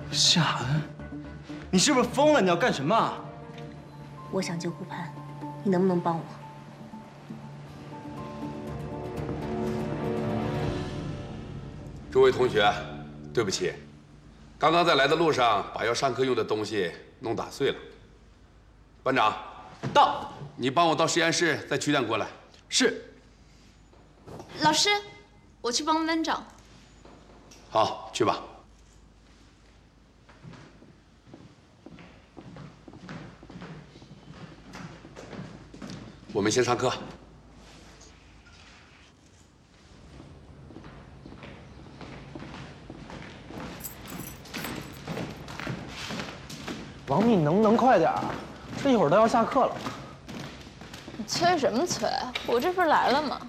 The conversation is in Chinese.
夏恩，你是不是疯了？你要干什么？ 我想救顾盼，你能不能帮我？ 诸位同学，对不起，刚刚在来的路上把要上课用的东西弄打碎了。班长， 到， 你帮我到实验室再取点过来。 是。 老师，我去帮班长。 好，去吧。我们先上课。 王秘，你能不能快点儿？这一会儿都要下课了。 你催什么催？我这不是来了吗？